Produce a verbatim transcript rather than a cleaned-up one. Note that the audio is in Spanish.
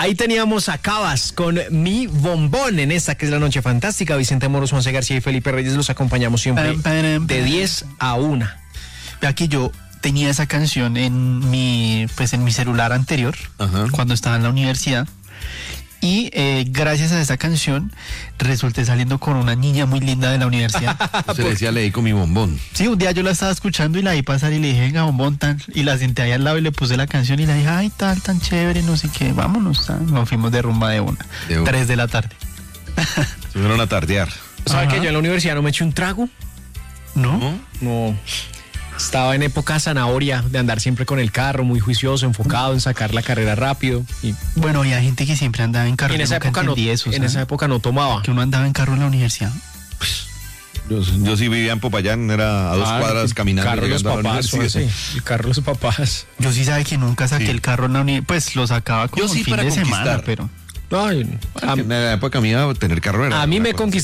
Ahí teníamos a Cabas con Mi Bombón en esta que es la noche fantástica. Vicente Moros, Juanse García y Felipe Reyes los acompañamos siempre Pam, pam, pam. de diez a una. Aquí yo tenía esa canción en mi, pues en mi celular anterior, Ajá. cuando estaba en la universidad. Y eh, gracias a esa canción resulté saliendo con una niña muy linda de la universidad. Se le decía, leí con mi bombón. Sí, un día yo la estaba escuchando y la vi pasar y le dije, venga, bombón, tan. Y la senté ahí al lado y le puse la canción y le dije, ay, tal, tan chévere, no sé qué, vámonos. Tan. Nos fuimos de rumba de una. De una. Tres de la tarde. Se fueron a tardear. ¿Sabe Ajá. que yo en la universidad no me eché un trago? ¿No? ¿No? No. Estaba en época zanahoria de andar siempre con el carro, muy juicioso, enfocado en sacar la carrera rápido. Y Bueno, había gente que siempre andaba en carro. en yo esa nunca época no, entendí eso, en ¿sabe? esa época no tomaba. Que uno andaba en carro en la universidad. Yo, yo sí vivía en Popayán, era a dos Ah, cuadras el caminando. Carro de los llegando a la papás, universidad. sí, el carro de los papás. Yo sí sabe que nunca saqué Sí. el carro en la universidad. Pues lo sacaba como Yo sí el fin para de semana, conquistar. pero... Ay, En la época mía tener carro era a, a mí una me cosa. conquistó